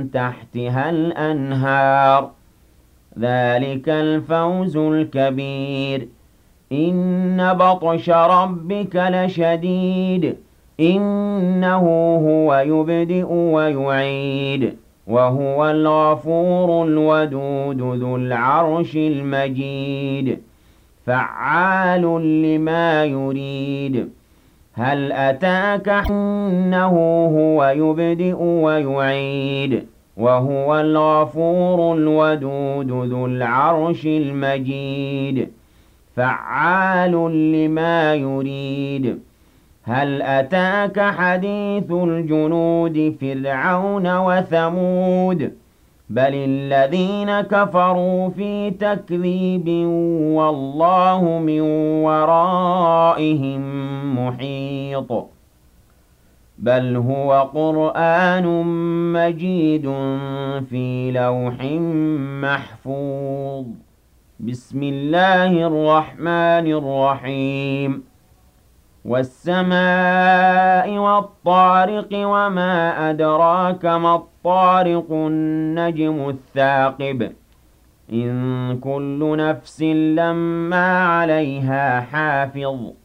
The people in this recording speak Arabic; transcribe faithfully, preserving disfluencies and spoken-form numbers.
تحتها الأنهار ذلك الفوز الكبير إن بطش ربك لشديد إنه هو يبدئ ويعيد وهو الغفور الودود ذو العرش المجيد فعال لما يريد هل أتاك إنه هو يبدئ ويعيد وهو الغفور الودود ذو العرش المجيد فعال لما يريد هل أتاك حديث الجنود فرعون وثمود بل الذين كفروا في تكذيب والله من ورائهم محيط بل هو قرآن مجيد في لوح محفوظ بسم الله الرحمن الرحيم والسماء والطارق وما أدراك ما الطارق النجم الثاقب إن كل نفس لما عليها حافظ